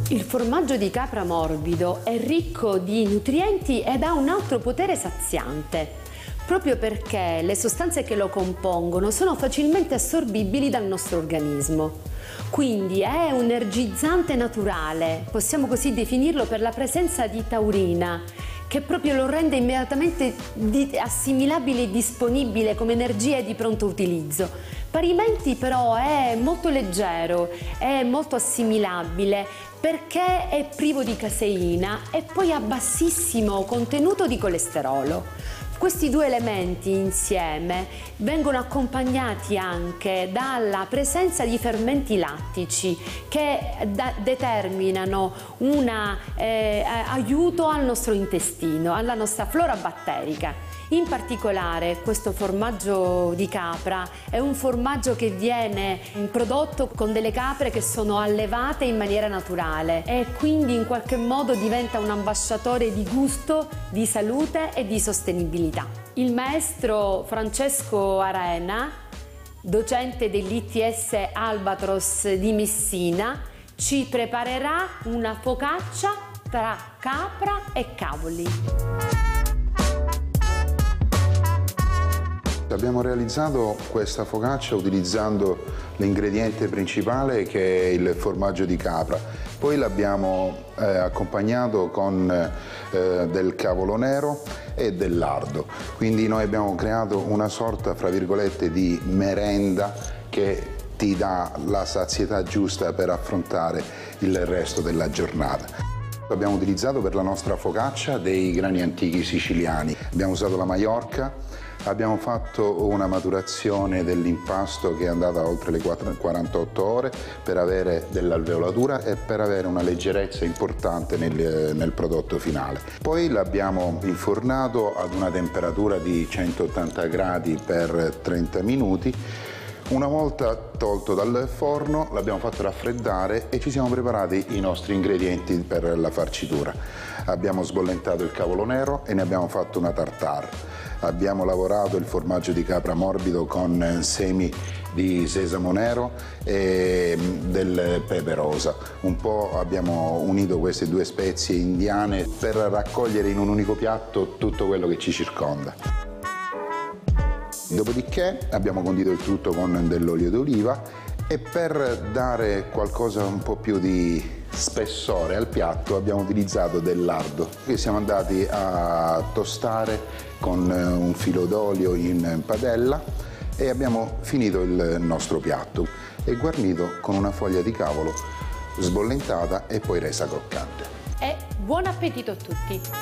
Il formaggio di capra morbido è ricco di nutrienti ed ha un alto potere saziante, proprio perché le sostanze che lo compongono sono facilmente assorbibili dal nostro organismo. Quindi è un energizzante naturale, possiamo così definirlo, per la presenza di taurina, che proprio lo rende immediatamente assimilabile e disponibile come energia di pronto utilizzo. Parimenti però è molto leggero, è molto assimilabile perché è privo di caseina e poi ha bassissimo contenuto di colesterolo. Questi due elementi insieme vengono accompagnati anche dalla presenza di fermenti lattici che determinano un aiuto al nostro intestino, alla nostra flora batterica. In particolare questo formaggio di capra è un formaggio che viene prodotto con delle capre che sono allevate in maniera naturale e quindi in qualche modo diventa un ambasciatore di gusto, di salute e di sostenibilità. Il maestro Francesco Arena, docente dell'ITS Albatros di Messina, ci preparerà una focaccia tra capra e cavoli. Abbiamo realizzato questa focaccia utilizzando l'ingrediente principale che è il formaggio di capra, poi l'abbiamo accompagnato con del cavolo nero e del lardo, quindi noi abbiamo creato una sorta, fra virgolette, di merenda che ti dà la sazietà giusta per affrontare il resto della giornata. Abbiamo utilizzato per la nostra focaccia dei grani antichi siciliani, abbiamo usato la Maiorca. Abbiamo fatto una maturazione dell'impasto che è andata oltre le 48 ore per avere dell'alveolatura e per avere una leggerezza importante nel prodotto finale. Poi l'abbiamo infornato ad una temperatura di 180 gradi per 30 minuti. Una volta tolto dal forno l'abbiamo fatto raffreddare e ci siamo preparati i nostri ingredienti per la farcitura. Abbiamo sbollentato il cavolo nero e ne abbiamo fatto una tartare. Abbiamo lavorato il formaggio di capra morbido con semi di sesamo nero e del pepe rosa. Un po' abbiamo unito queste due spezie indiane per raccogliere in un unico piatto tutto quello che ci circonda. Dopodiché abbiamo condito il tutto con dell'olio d'oliva e per dare qualcosa un po' più di spessore al piatto abbiamo utilizzato del lardo che siamo andati a tostare con un filo d'olio in padella e abbiamo finito il nostro piatto e guarnito con una foglia di cavolo sbollentata e poi resa croccante. E buon appetito a tutti!